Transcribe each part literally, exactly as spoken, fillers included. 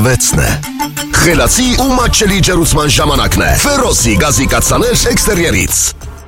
վեցն է։ Խելացի ու մատչելի ջերուցման ժամանակն է։ Ֆերոսի գազի կաթսաներ էքստերիերից։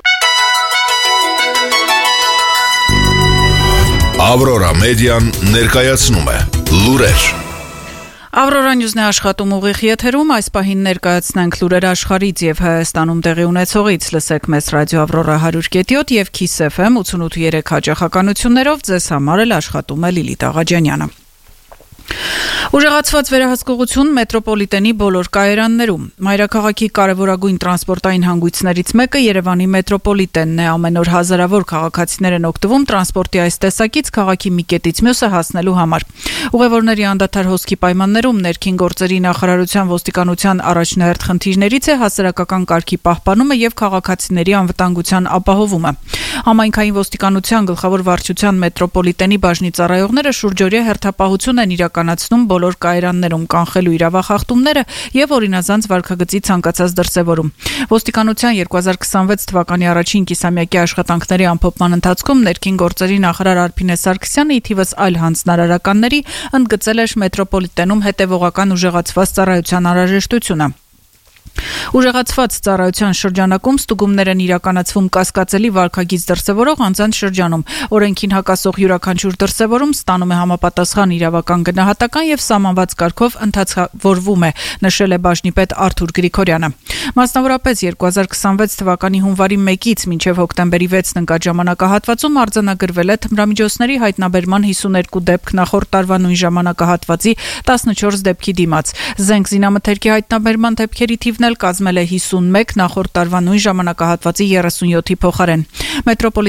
Ավրորա մեդիան ներկայացնում է լուրեր։ Ավրորա Նյուզն է աշխատում ուղիղ եթերում, այս պահին ներկայացնենք լուրեր աշխարհից եւ Հայաստանում տեղի ունեցողից։ Լսեք մեզ ռադիո Ավրորա one oh seven եւ Kiss F M eighty-eight point three հաճախականություններով, ձեզ համար էլ աշխատում է Լիլիթ Աղաջանյանը։ Ուժեղացված վերահսկողություն մետրոպոլիտենի բոլոր կայարաններում։ Մայրաքաղաքի կարևորագույն տրանսպորտային հանգույցներից մեկը Երևանի մետրոպոլիտենն է, ամեն օր հազարավոր քաղաքացիներ են օգտվում տրանսպորտի այս տեսակից քաղաքի մի կետից մյուսը հասնելու համար։ Ուղևորների անդադար հոսքի պայմաններում ներքին գործերի նախարարության ոստիկանության առաջնահերթ խնդիրներից է հասարակական կարգի պահպանումը եւ քաղաքացիների անվտանգության ապահովումը։ Համայնքային ոստիկանության գլխավոր վարչության մետրոպոլիտենի բաժնի ծառայողները շուրջօրյա հերթապահություն են իրականացնում բոլոր կայարաններում կանխելու իրավախախտումները եւ օրինազանց վարքագծի ցանկացած դրսեւորում։ Ոստիկանության twenty twenty-six թվականի առաջին կիսամյակի աշխատանքների ամփոփման ընթացքում ներքին գործերի նախարար Արփինե Սարգսյանը ի թիվս այլ հանձնարարականների ընդգծել էր մետրոպոլիտենում հետևողական ուժեղացված ծառայության անհրաժեշտությունը։ Ուժեղացված ծառայության շրջանակում ստուգումներ են իրականացվում կասկածելի վարքագիծ դրսևորող անձանց շրջանում։ Օրենքին հակասող յուրաքանչյուր դրսևորում ստանում է համապատասխան իրավական գնահատական եւ սահմանված կարգով ընդհանրավորվում է, նշել է բաժնի պետ Արթուր Գրիգորյանը։ Մասնավորապես twenty twenty-six թվականի հունվարի մեկից մինչև հոկտեմբերի վեցն ընկած ժամանակահատվածում արձանագրվել է թմրամիջոցների հայտնաբերման fifty-two դեպք նախորդ տարվա նույն ժամանակահատվածի fourteen դեպքի դիմաց։ Զենք զինամթերքի հայտնաբերման դեպքերի թիվն էլ կազմել է fifty-one նախորդ տարվա նույն ժամանակահատվածի thirty-seven-ի փոխարեն։ Մետրոպոլիտենի